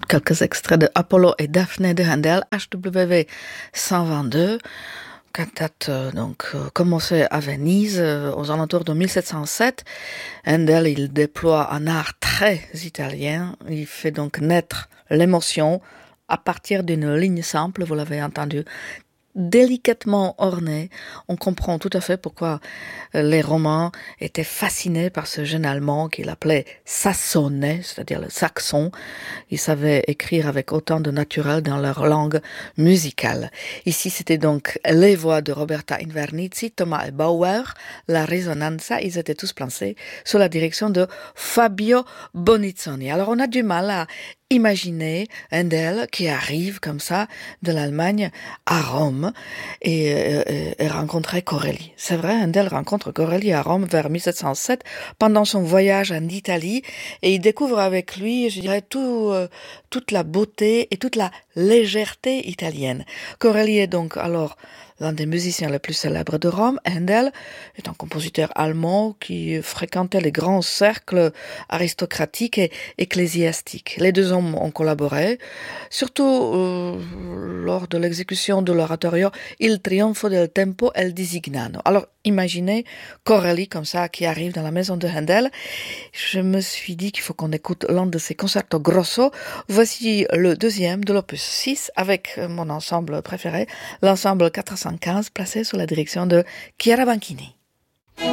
quelques extraits de Apollo et Daphné de Handel, HWV 122, cantate commencée à Venise aux alentours de 1707. Handel, il déploie un art très italien. Il fait donc naître l'émotion à partir d'une ligne simple, vous l'avez entendu, délicatement ornée. On comprend tout à fait pourquoi les Romains étaient fascinés par ce jeune Allemand qu'il appelait Sassone, c'est-à-dire le saxon. Ils savaient écrire avec autant de naturel dans leur langue musicale. Ici, c'était donc les voix de Roberta Invernizzi, Thomas et Bauer, la Risonanza. Ils étaient tous placés sous la direction de Fabio Bonizzoni. Alors, on a du mal à imaginer Handel qui arrive comme ça de l'Allemagne à Rome et rencontrer Corelli. C'est vrai, Handel rencontre Corelli à Rome vers 1707 pendant son voyage en Italie et il découvre avec lui, je dirais, toute la beauté et toute la légèreté italienne. Corelli est donc alors l'un des musiciens les plus célèbres de Rome. Handel est un compositeur allemand qui fréquentait les grands cercles aristocratiques et ecclésiastiques. Les deux hommes ont collaboré, surtout lors de l'exécution de l'oratorio Il trionfo del tempo e il disignano. Alors, imaginez Corelli comme ça qui arrive dans la maison de Handel. Je me suis dit qu'il faut qu'on écoute l'un de ses concerto grosso. Voici le deuxième de l'opus 6 avec mon ensemble préféré, l'ensemble 415 placé sous la direction de Chiara Banchini.